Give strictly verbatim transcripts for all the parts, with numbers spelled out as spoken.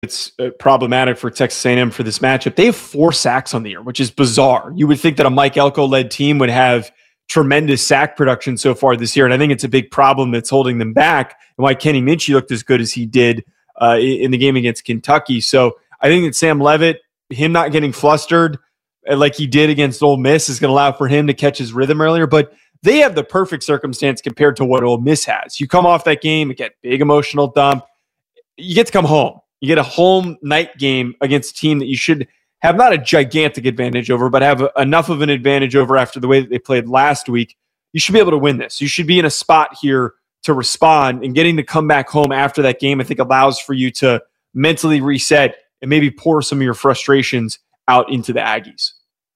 it's uh, problematic for Texas A and M for this matchup. They have four sacks on the year, which is bizarre. You would think that a Mike Elko-led team would have tremendous sack production so far this year, and I think it's a big problem that's holding them back and why Kenny Minchey looked as good as he did uh, in the game against Kentucky. So I think that Sam Leavitt, him not getting flustered like he did against Ole Miss, is going to allow for him to catch his rhythm earlier, but they have the perfect circumstance compared to what Ole Miss has. You come off that game, you get big emotional dump, you get to come home. You get a home night game against a team that you should have not a gigantic advantage over, but have a, enough of an advantage over after the way that they played last week. You should be able to win this. You should be in a spot here to respond, and getting to come back home after that game, I think, allows for you to mentally reset and maybe pour some of your frustrations out into the Aggies.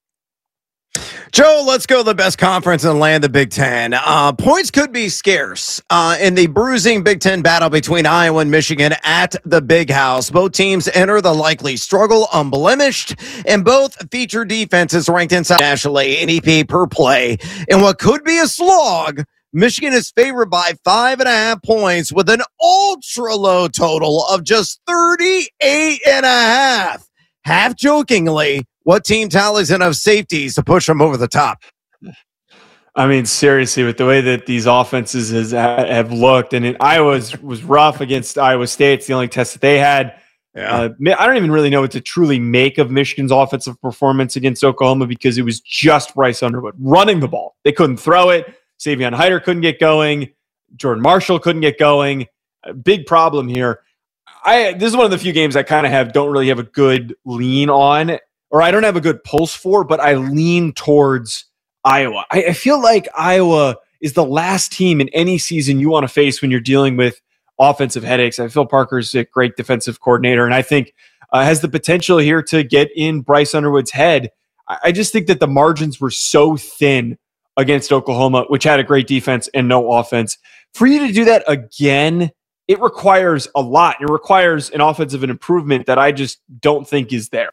Joe, let's go to the best conference in the land, the Big Ten. Uh, points could be scarce uh, in the bruising Big Ten battle between Iowa and Michigan at the Big House. Both teams enter the likely struggle unblemished, and both feature defenses ranked inside nationally in E P A per play. In what could be a slog, Michigan is favored by five and a half points with an ultra low total of just thirty-eight and a half. Half jokingly, what team tallies enough safeties to push them over the top? I mean, seriously, with the way that these offenses has, have looked, and it, Iowa was, was rough against Iowa State. It's the only test that they had. Yeah. Uh, I don't even really know what to truly make of Michigan's offensive performance against Oklahoma, because it was just Bryce Underwood running the ball. They couldn't throw it. Savion Hyder couldn't get going. Jordan Marshall couldn't get going. A big problem here. I This is one of the few games I kind of have don't really have a good lean on, or I don't have a good pulse for, but I lean towards Iowa. I, I feel like Iowa is the last team in any season you want to face when you're dealing with offensive headaches. I feel Parker's a great defensive coordinator, and I think uh, has the potential here to get in Bryce Underwood's head. I, I just think that the margins were so thin against Oklahoma, which had a great defense and no offense. For you to do that again, it requires a lot. It requires an offensive improvement that I just don't think is there.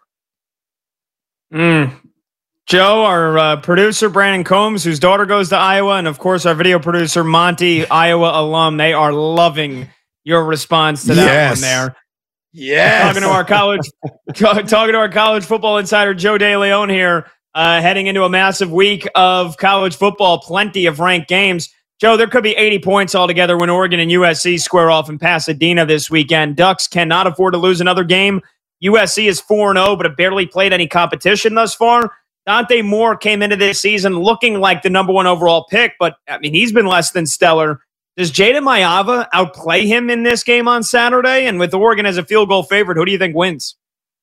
Mm. Joe, our uh, producer, Brandon Combs, whose daughter goes to Iowa, and of course our video producer, Monty, Iowa alum, they are loving your response to that yes. one there. Yes. Talking to our college, talking to our college football insider, Joe DeLeon here, uh, heading into a massive week of college football, plenty of ranked games. Joe, there could be eighty points altogether when Oregon and U S C square off in Pasadena this weekend. Ducks cannot afford to lose another game. U S C is four and oh, but have barely played any competition thus far. Dante Moore came into this season looking like the number one overall pick, but I mean, he's been less than stellar. Does Jada Mayava outplay him in this game on Saturday? And with Oregon as a field goal favorite, who do you think wins?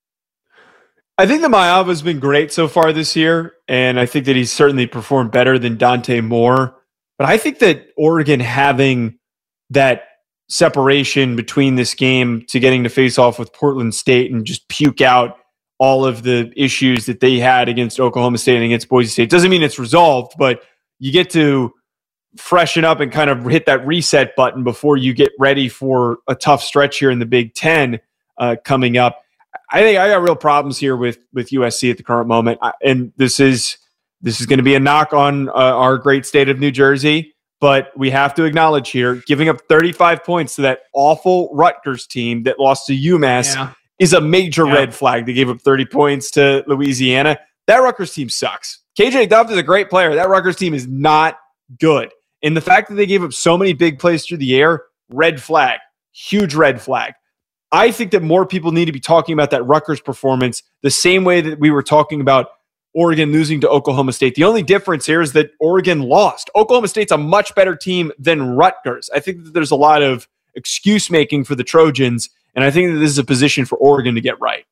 I think that Mayava's been great so far this year, and I think that he's certainly performed better than Dante Moore. But I think that Oregon having that separation between this game to getting to face off with Portland State and just puke out all of the issues that they had against Oklahoma State and against Boise State doesn't mean it's resolved, but you get to freshen up and kind of hit that reset button before you get ready for a tough stretch here in the Big Ten uh, coming up. I think I got real problems here with with U S C at the current moment, I, and this is this is going to be a knock on uh, our great state of New Jersey. But we have to acknowledge here, giving up thirty-five points to that awful Rutgers team that lost to UMass yeah. is a major yeah. red flag. They gave up thirty points to Louisiana. That Rutgers team sucks. K J Duff is a great player. That Rutgers team is not good. And the fact that they gave up so many big plays through the air, red flag. Huge red flag. I think that more people need to be talking about that Rutgers performance the same way that we were talking about Oregon losing to Oklahoma State. The only difference here is that Oregon lost. Oklahoma State's a much better team than Rutgers. I think that there's a lot of excuse making for the Trojans, and I think that this is a position for Oregon to get right.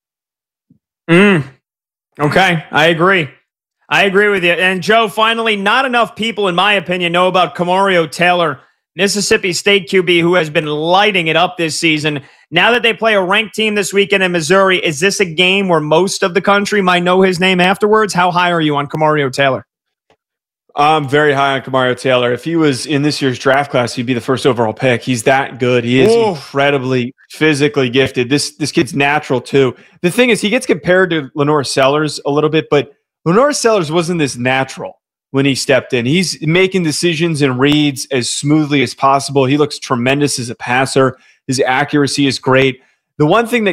Mm. Okay, I agree. I agree with you. And Joe, finally, not enough people, in my opinion, know about Kamario Taylor, Mississippi State Q B, who has been lighting it up this season. Now that they play a ranked team this weekend in Missouri, is this a game where most of the country might know his name afterwards? How high are you on Kamario Taylor? I'm very high on Kamario Taylor. If he was in this year's draft class, he'd be the first overall pick. He's that good. He is Ooh. incredibly physically gifted. This this kid's natural, too. The thing is, he gets compared to Lenore Sellers a little bit, but Lenore Sellers wasn't this natural when he stepped in. He's making decisions and reads as smoothly as possible. He looks tremendous as a passer. His accuracy is great. The one thing that